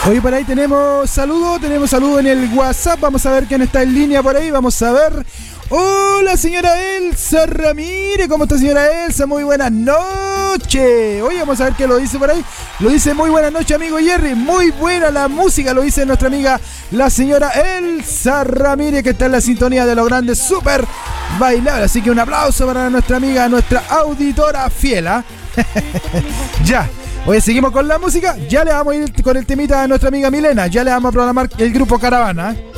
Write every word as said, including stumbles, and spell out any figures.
Hoy por ahí tenemos saludo, tenemos saludo en el WhatsApp. Vamos a ver quién está en línea por ahí. Vamos a ver. Hola, señora Elsa Ramírez. ¿Cómo está, señora Elsa? Muy buenas noches. Hoy vamos a ver qué lo dice por ahí. Lo dice muy buenas noches, amigo Jerry. Muy buena la música, lo dice nuestra amiga, la señora Elsa Ramírez, que está en la sintonía de los grandes super bailables. Así que un aplauso para nuestra amiga, nuestra auditora fiel, ¿eh? Ya. Oye, seguimos con la música. Ya le vamos a ir con el temita a nuestra amiga Milena. Ya le vamos a programar el grupo Caravana.